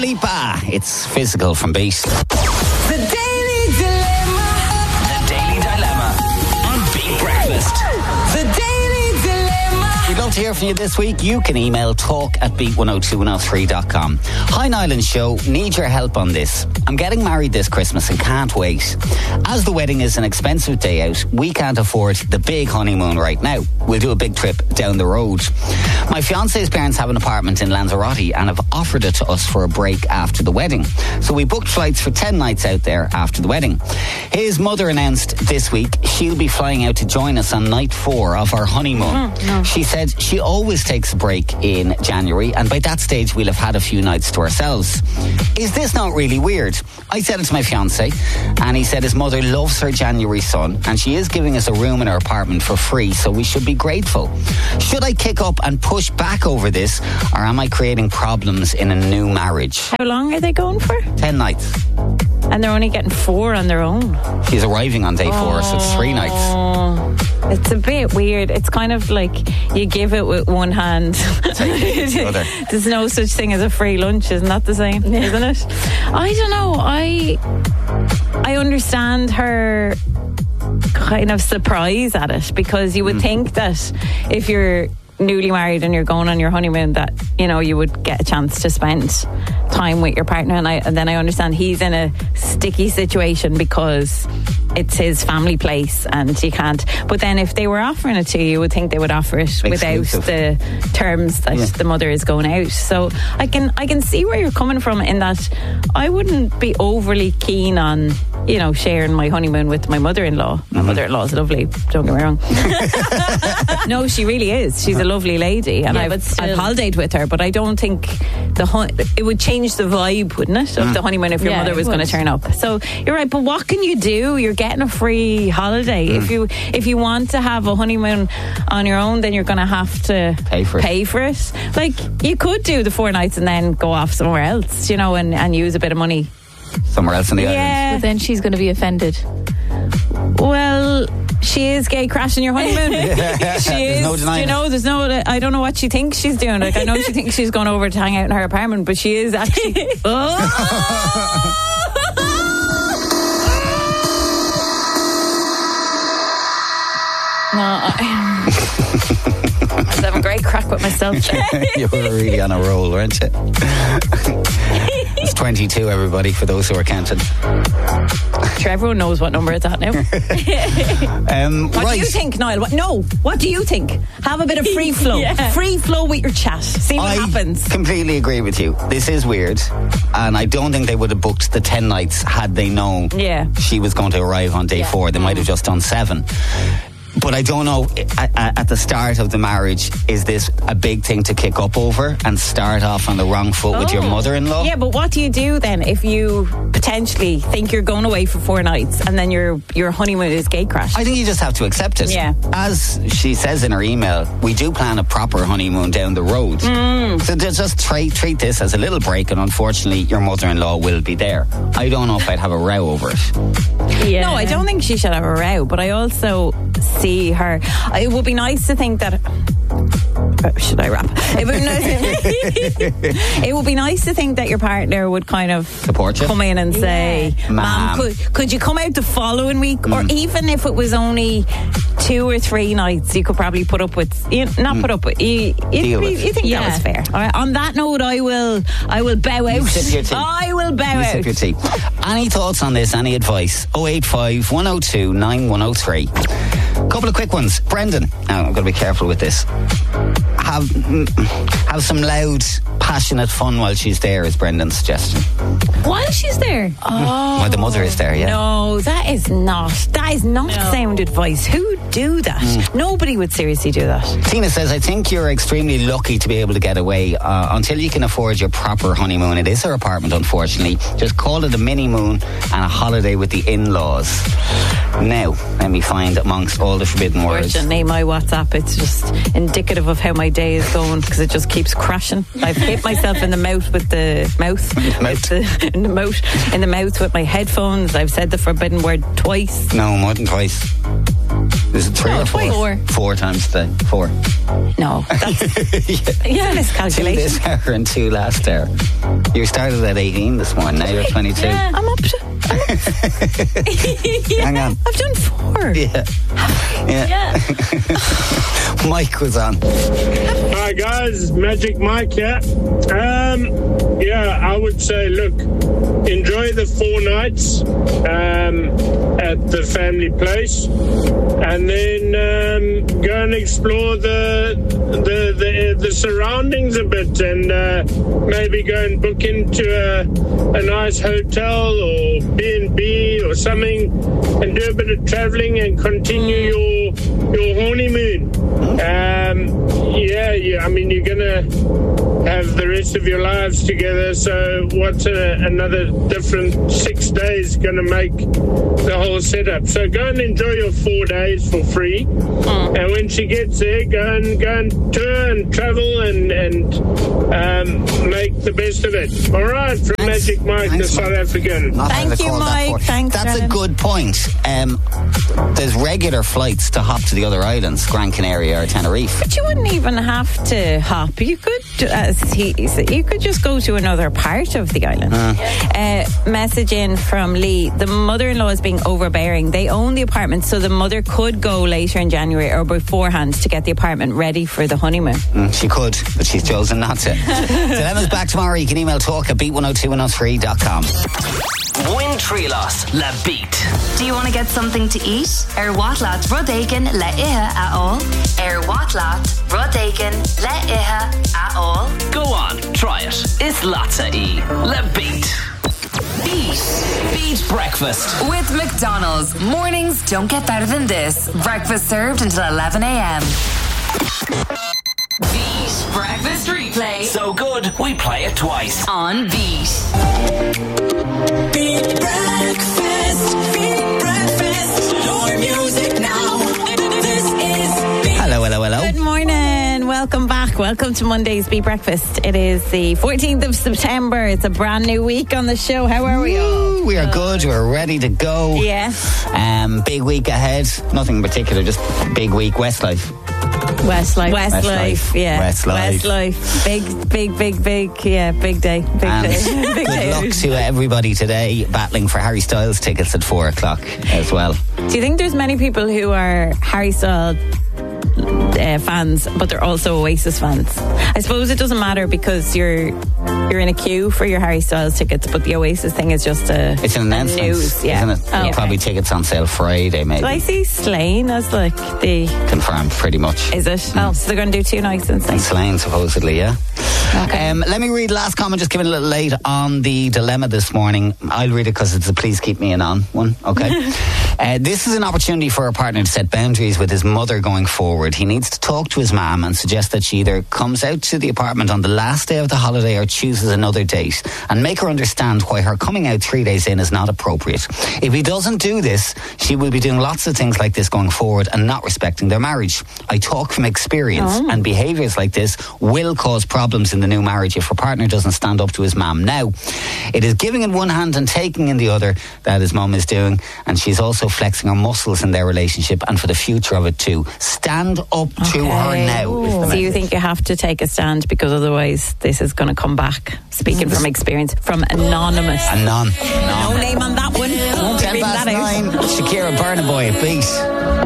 Lipa. It's Physical from Beat. The Daily Dilemma. The Daily Dilemma on Beat Breakfast. The Daily Dilemma. We'd love to hear from you this week. You can email talk@beat102103.com. Hi Niall and Show, need your help on this. I'm getting married this Christmas and can't wait. As the wedding is an expensive day out, we can't afford the big honeymoon right now. We'll do a big trip down the road. My fiance's parents have an apartment in Lanzarote and have offered it to us for a break after the wedding. So we booked flights for 10 nights out there after the wedding. His mother announced this week she'll be flying out to join us on night 4 of our honeymoon. She said she always takes a break in January, and by that stage we'll have had a few nights to ourselves. Is this not really weird? I said it to my fiance, and he said his mother loves her January sun, and she is giving us a room in her apartment for free, so we should be grateful. Should I kick up and push back over this, or am I creating problems in a new marriage? How long are they going for? 10 nights. And they're only getting 4 on their own. She's arriving on day 4, so it's 3 nights. It's a bit weird. It's kind of like you give it with one hand. There's no such thing as a free lunch, isn't that the same? Isn't it? I don't know. I understand her kind of surprise at it, because you would think that if you're newly married and you're going on your honeymoon, that you would get a chance to spend time with your partner, and then I understand he's in a sticky situation because it's his family place and you can't. But then if they were offering it to you, you would think they would offer it without the terms that the mother is going out. So I can see where you're coming from, in that I wouldn't be overly keen on sharing my honeymoon with my mother-in-law. My mother-in-law is lovely, don't get me wrong. No, she really is. She's a lovely lady, and I've holidayed with her, but I don't think it would change the vibe, wouldn't it, of the honeymoon if your mother was going to turn up. So you're right, but what can you do? You're getting a free holiday. If you want to have a honeymoon on your own, then you're going to have to pay for it. Like, you could do the 4 nights and then go off somewhere else, and use a bit of money somewhere else in the islands. But then she's going to be offended. Well, she is gay crashing your honeymoon. She is. No denying I don't know what she thinks she's doing. Like, I know she thinks she's going over to hang out in her apartment, but she is actually. I was having a great crack with myself. You were really on a roll, weren't you? It's 22, everybody, for those who are counting. Sure, everyone knows what number it's at now. What do you think, Niall? What do you think? Have a bit of free flow. Free flow with your chat. See what happens. I completely agree with you. This is weird, and I don't think they would have booked the 10 nights had they known she was going to arrive on day 4. They might have just done 7. But I don't know, at the start of the marriage, is this a big thing to kick up over and start off on the wrong foot with your mother-in-law? Yeah, but what do you do then if you potentially think you're going away for 4 nights and then your honeymoon is gay crash? I think you just have to accept it. Yeah. As she says in her email, we do plan a proper honeymoon down the road. So just treat this as a little break, and unfortunately your mother-in-law will be there. I don't know if I'd have a row over it. Yeah. No, I don't think she should have a row, but I also see her. It would be nice to think that. Should I rap? It would be nice to think that your partner would kind of support you, come in and say, "Ma'am, could you come out the following week?" Or even if it was only 2 or 3 nights, you could probably put up with. Not put up with. You think that was fair? All right. On that note, I will bow out. Sip your tea. I will bow out. Sip your tea. Any thoughts on this? Any advice? 085 102 9103. Couple of quick ones. Brendan, now I've got to be careful with this. Have some loud, passionate fun while she's there, is Brendan's suggestion. While she's there? While the mother is there, No, that is not sound advice. Who would do that? Nobody would seriously do that. Tina says, I think you're extremely lucky to be able to get away. Until you can afford your proper honeymoon, it is her apartment, unfortunately. Just call it a mini moon and a holiday with the in-laws. Now, let me find amongst all the forbidden words. Fortunately, my WhatsApp, it's just indicative of how my day is going, because it just keeps crashing. I've hit myself in the mouth with the mouth with my headphones. I've said the forbidden word twice. No, more than twice. Is it 3 or 4? Four. 4 times today. 4. No, that's yeah, miscalculation. 2 this hour and 2 last hour. You started at 18 this morning. Now you're 22. Yeah, I'm up to. Yeah, Hang on. I've done 4. Yeah. Yeah. Mike was on. Hi guys, Magic Mike here. I would say, look, enjoy the 4 nights at the family place, and then go and explore the surroundings a bit, and maybe go and book into a nice hotel or B&B or something, and do a bit of travelling and continue your honeymoon. I mean, you're gonna have the rest of your lives together, so what's another different 6 days gonna make the whole setup? So go and enjoy your 4 days for free, and when she gets there, go and tour and travel and make the best of it. All right, from Magic Mike, the South African. Not Thank that I you, called that Mike. for. Thanks, That's a darling. good point. There's regular flights to hop to the other islands, Gran Canaria or Tenerife. But you wouldn't even have to hop. You could, as he said, you could just go to another part of the island. Message in from Lee. The mother-in-law is being overbearing. They own the apartment, so the mother could go later in January or beforehand to get the apartment ready for the honeymoon. She could, but she's chosen not to. Dilemma's back tomorrow. You can email talk at beat102103.com. Win Trilos, La Beat. Do you want to get something to eat? Watlaat Rodaiken le ihe at all? Watlaat Rodaiken le ihe at all? Go on, try it. It's Latte E. La Beat. Beat breakfast. With McDonald's, mornings don't get better than this. Breakfast served until 11 a.m. Beat Breakfast Replay So good, we play it twice. on Beat. Beat breakfast. Your music now. This is Beat. Hello. Good morning. Welcome back. Welcome to Monday's Beat Breakfast. It is the 14th of September. It's a brand new week on the show. How are we all? We are good. We're ready to go. Yeah. Big week ahead. Nothing in particular, just big week. Westlife. Westlife, yeah. Westlife. Big, yeah, big day. Big And day. Big good day. luck to everybody today battling for Harry Styles tickets at 4 o'clock as well. Do you think there's many people who are Harry Styles fans, but they're also Oasis fans? I suppose it doesn't matter because you're in a queue for your Harry Styles tickets, but the Oasis thing is just It's an announcement, news, yeah. isn't it? Oh, Probably okay. tickets on sale Friday, maybe. Did I see Slane as like the... Confirmed, pretty much. Is it? Oh, so they're going to do 2 nights in Slane. Slane, supposedly, yeah. Okay. Let me read last comment, just given a little late on the dilemma this morning. I'll read it because it's a please keep me in on one, okay? This is an opportunity for a partner to set boundaries with his mother going forward. He needs to talk to his mum and suggest that she either comes out to the apartment on the last day of the holiday or chooses another date, and make her understand why her coming out 3 days in is not appropriate. If he doesn't do this, she will be doing lots of things like this going forward and not respecting their marriage. I talk from experience, and behaviours like this will cause problems in the new marriage if her partner doesn't stand up to his mum. Now, it is giving in one hand and taking in the other that his mum is doing, and she's also flexing her muscles in their relationship and for the future of it too. Stand up to her now. is the So you message. think you have to take a stand because otherwise this is going to come back? Speaking from experience, from Anonymous. And none. No name on that one. Won't be 10 reading past that out. 9. Shakira, Burna Boy, Beat.